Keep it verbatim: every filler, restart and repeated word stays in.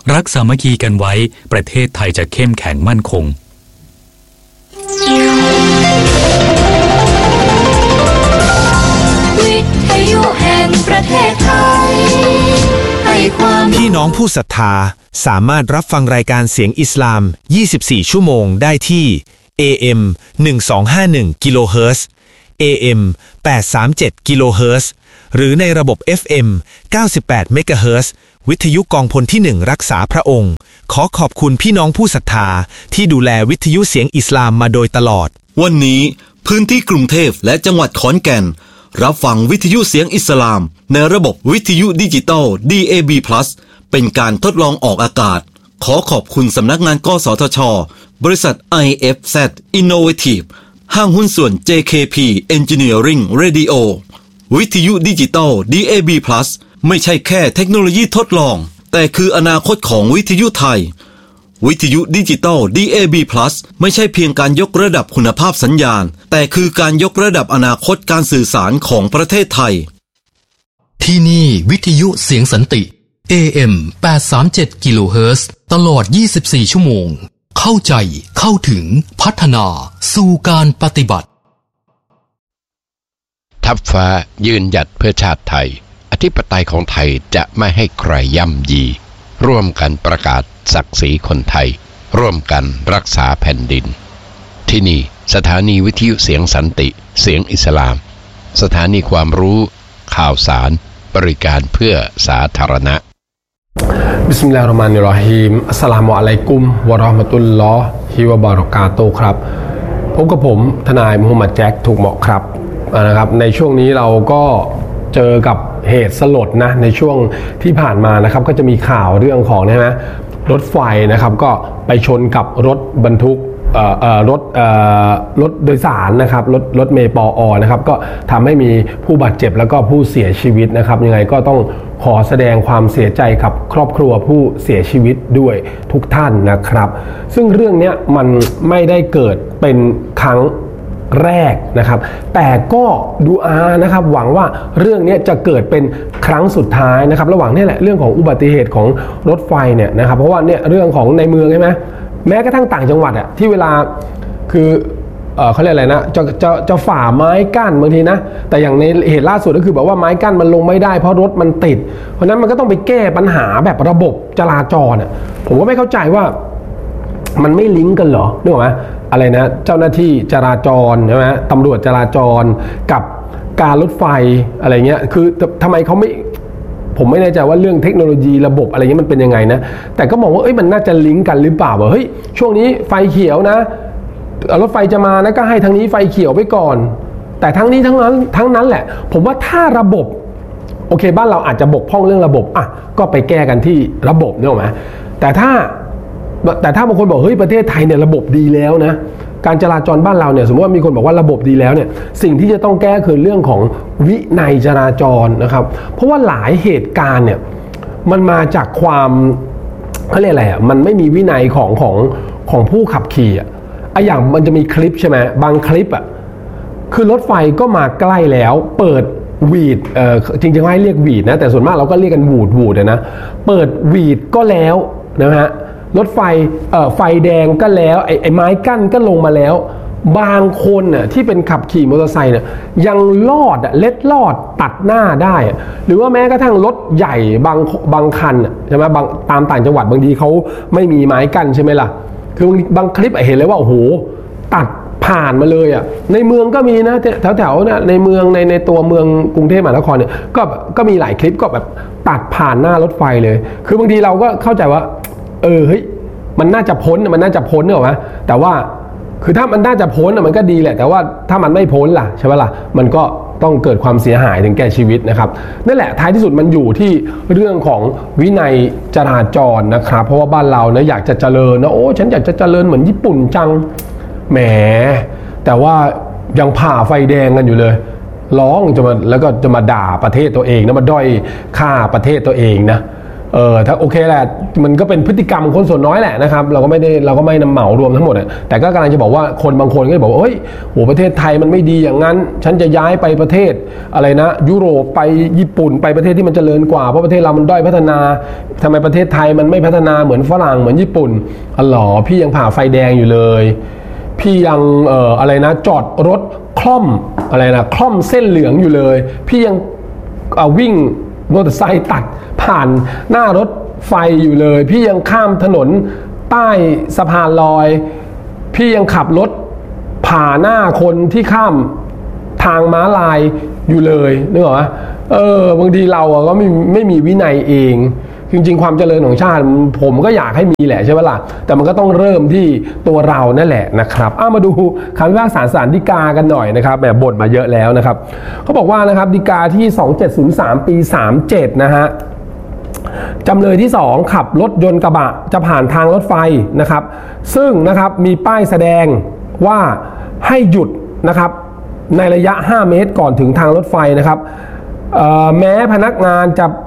รักสามัคคีกันไว้ประเทศไทยจะเข้มแข็งมั่นคงวิทยุแห่งประเทศไทยให้ความพี่น้องผู้ศรัทธาสามารถรับฟังรายการเสียงอิสลามยี่สิบสี่ชั่วโมงได้ที่ เอ เอ็ม หนึ่งสองห้าหนึ่ง กิโลเฮิรตซ์ เอ เอ็ม แปดสามเจ็ด กิโลเฮิรตซ์หรือในระบบ เอฟ เอ็ม เก้าสิบแปด เมกะเฮิรตซ์วิทยุกองพลที่หนึ่งรักษาพระองค์ขอขอบคุณพี่น้องผู้ศรัทธาที่ดูแลวิทยุเสียงอิสลามมาโดยตลอดวันนี้พื้นที่กรุงเทพและจังหวัดขอนแก่นรับฟังวิทยุเสียงอิสลามในระบบวิทยุดิจิตอล ดี เอ บี พลัส เป็นการทดลองออกอากาศขอขอบคุณสำนักงานกสทช.บริษัท ไอ เอฟ แซด Innovative ห้างหุ้นส่วน เจ เค พี Engineering Radio วิทยุดิจิตอล ดี เอ บี พลัส ไม่ใช่แค่เทคโนโลยีทดลองแต่คืออนาคตของวิทยุไทยวิทยุดิจิตอล ดี เอ บี พลัส ไม่ใช่เพียงการยกระดับคุณภาพสัญญาณแต่คือการยกระดับอนาคตการสื่อสารของประเทศไทยที่นี่วิทยุเสียงสันติ เอ เอ็ม แปดสามเจ็ด กิโลเฮิรตซ์ตลอดยี่สิบสี่ชั่วโมงเข้าใจเข้าถึงพัฒนาสู่การปฏิบัติทัพฟ้ายืนหยัดเพื่อชาติไทยอธิปไตยของไทยจะไม่ให้ใครย่ำยีร่วมกันประกาศศักดิ์ศรีคนไทยร่วมกันรักษาแผ่นดินที่นี่สถานีวิทยุเสียงสันติเสียงอิสลามสถานีความรู้ข่าวสารบริการเพื่อสาธารณะบิสมิลลาฮิรเราะห์มานิรเราะฮีมอัสสลามุอะลัยกุมวะเราะห์มะตุลลอฮิวะบะเราะกาตุฮ์ครับพบกับผมทนายมุฮัมมัดแจ็คถูกเหมาะครับนะครับในช่วงนี้เราก็เจอกับเหตุสลดนะในช่วงที่ผ่านมานะครับก็จะมีข่าวเรื่องของนะฮะรถไฟนะครับก็ไปชนกับรถบรรทุกเอ่อเอ่อรถเอ่อรถโดยสารนะครับรถรถเมล์ปอนะครับก็ทำให้มีผู้บาดเจ็บแล้วก็ผู้เสียชีวิตนะครับยังไงก็ต้องขอแสดงความเสียใจกับครอบครัวผู้เสียชีวิตด้วยทุกท่านนะครับซึ่งเรื่องนี้มันไม่ได้เกิดเป็นครั้งแรกนะครับแต่ก็ดูอานะครับหวังว่าเรื่องนี้จะเกิดเป็นครั้งสุดท้ายนะครับระหว่างนี่แหละเรื่องของอุบัติเหตุของรถไฟเนี่ยนะครับเพราะว่าเนี่ยเรื่องของในเมืองใช่ไหมแม้กระทั่งต่างจังหวัดอะที่เวลาคือเอ่อเขาเรียกอะไรนะจะจะจะฝ่าไม้กั้นบางทีนะแต่อย่างในเหตุล่าสุดก็คือแบบว่าไม้กั้นมันลงไม่ได้เพราะรถมันติดเพราะนั้นมันก็ต้องไปแก้ปัญหาแบบระบบจราจรอะผมก็ไม่เข้าใจว่ามันไม่ลิงก์กันเหรอนึกออกไหมอะไรนะเจ้าหน้าที่จราจรใช่ไหมตำรวจจราจรกับการรถไฟอะไรเงี้ยคือทำไมเขาไม่ผมไม่แน่ใจว่าเรื่องเทคโนโลยีระบบอะไรเงี้ยมันเป็นยังไงนะแต่ก็มองว่าเอ้ยมันน่าจะลิงก์กันหรือเปล่าว่าเฮ้ยช่วงนี้ไฟเขียวนะรถไฟจะมานะก็ให้ทางนี้ไฟเขียวไปก่อนแต่ทั้งนี้ทั้งนั้นทั้งนั้นแหละผมว่าถ้าระบบโอเคบ้านเราอาจจะบกพร่องเรื่องระบบอ่ะก็ไปแก้กันที่ระบบเนี่ยหรอไหมแต่ถ้าแต่ถ้าบางคนบอกเฮ้ยประเทศไทยเนี่ยระบบดีแล้วนะการจราจรบ้านเราเนี่ยสมมติว่ามีคนบอกว่าระบบดีแล้วเนี่ยสิ่งที่จะต้องแก้คือเรื่องของวินัยจราจรนะครับเพราะว่าหลายเหตุการณ์เนี่ยมันมาจากความเขาเรียกอะไรอ่ะมันไม่มีวินัยของของของผู้ขับขี่อ่ะไอ้อย่างมันจะมีคลิปใช่ไหมบางคลิปอ่ะคือรถไฟก็มาใกล้แล้วเปิดวีดเอ่อจริงๆให้เรียกวีดนะแต่ส่วนมากเราก็เรียกกันวูดวูดนะเปิดวีดก็แล้วนะฮะรถไฟเอ่อไฟแดงก็แล้วไอ้ไอ้ไม้กั้นก็ลงมาแล้วบางคนน่ะที่เป็นขับขี่มอเตอร์ไซค์เนี่ยยังลอดอ่ะเล็ดลอดตัดหน้าได้หรือว่าแม้กระทั่งรถใหญ่บางบางคันใช่ไหมบางตามต่างจังหวัดบางทีเขาไม่มีไม้กั้นใช่ไหมล่ะคือบางคลิปเห็นเลยว่าโอ้โหตัดผ่านมาเลยอ่ะในเมืองก็มีนะแถวๆเนี่ยในเมืองในในตัวเมืองกรุงเทพมหานครเนี่ยก็ก็มีหลายคลิปก็แบบตัดผ่านหน้ารถไฟเลยคือบางทีเราก็เข้าใจว่าเออเฮ้ยมันน่าจะพ้นมันน่าจะพ้นเหรอวะแต่ว่าคือถ้ามันน่าจะพ้นมันก็ดีแหละแต่ว่าถ้ามันไม่พ้นล่ะใช่ไหมล่ะมันก็ต้องเกิดความเสียหายถึงแก่ชีวิตนะครับนั่นแหละท้ายที่สุดมันอยู่ที่เรื่องของวินัยจราจรนะครับเพราะว่าบ้านเราเนี่ยอยากจะเจริญนะโอ้ฉันอยากจะเจริญเหมือนญี่ปุ่นจังแหมแต่ว่ายังผ่าไฟแดงกันอยู่เลยร้องจะมาแล้วก็จะมาด่าประเทศตัวเองนะมาด้อยค่าประเทศตัวเองนะเออถ้าโอเคแหละมันก็เป็นพฤติกรรมของคนส่วนน้อยแหละนะครับเราก็ไม่ได้เราก็ไม่นำเหมารวมทั้งหมดแต่ก็กำลังจะบอกว่าคนบางคนก็บอกว่าเฮ้ยโหประเทศไทยมันไม่ดีอย่างนั้นฉันจะย้ายไปประเทศอะไรนะยุโรปไปญี่ปุ่นไปประเทศที่มันเจริญกว่าเพราะประเทศเรามันด้อยพัฒนาทำไมประเทศไทยมันไม่พัฒนาเหมือนฝรั่งเหมือนญี่ปุ่นอ๋อเหรอพี่ยังผ่าไฟแดงอยู่เลยพี่ยังเอ่ออะไรนะจอดรถคล่อมอะไรนะคล่อมเส้นเหลืองอยู่เลยพี่ยังเอาวิ่งมอเตอร์ไซค์ตัดผ่านหน้ารถไฟอยู่เลยพี่ยังข้ามถนนใต้สะพานลอยพี่ยังขับรถผ่าหน้าคนที่ข้ามทางม้าลายอยู่เลยนึกออกไหมเออบางทีเราก็ไม่ไม่มีวินัยเองจริงๆความเจริญของชาติผมก็อยากให้มีแหละใช่ไหมล่ะแต่มันก็ต้องเริ่มที่ตัวเรานั่นแหละนะครับเอามาดูคำพิพากษาศาลฎีกากันหน่อยนะครับแบบบ่นมาเยอะแล้วนะครับเขาบอกว่านะครับฎีกาที่สองเจ็ดศูนย์สามปีสามเจ็ดนะฮะจำเลยที่สองขับรถยนต์กระบะจะผ่านทางรถไฟนะครับซึ่งนะครับมีป้ายแสดงว่าให้หยุดนะครับในระยะห้าเมตรก่อนถึงทางรถไฟนะครับแม้พนักงานจะ